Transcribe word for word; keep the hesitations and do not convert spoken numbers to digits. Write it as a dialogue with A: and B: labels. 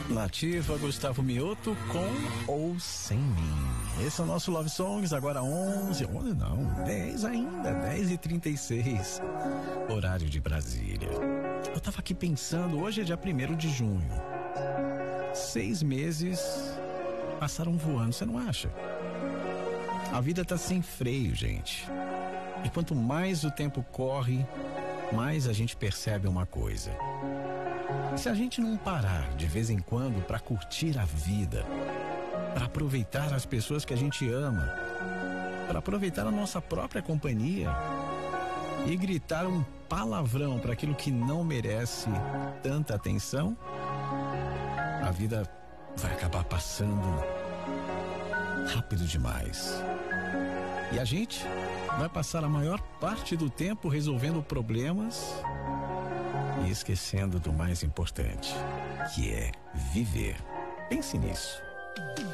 A: Nativa, Gustavo Mioto com Ou Sem Mim. Esse é o nosso Love Songs, agora onze, onze não, dez ainda, dez e trinta e seis, horário de Brasília. Eu tava aqui pensando, hoje é dia primeiro de junho. Seis meses passaram voando, você não acha? A vida tá sem freio, gente. E quanto mais o tempo corre, mais a gente percebe uma coisa. Se a gente não parar de vez em quando para curtir a vida, para aproveitar as pessoas que a gente ama, para aproveitar a nossa própria companhia e gritar um palavrão para aquilo que não merece tanta atenção, a vida vai acabar passando rápido demais. E a gente vai passar a maior parte do tempo resolvendo problemas e esquecendo do mais importante, que é viver. Pense nisso.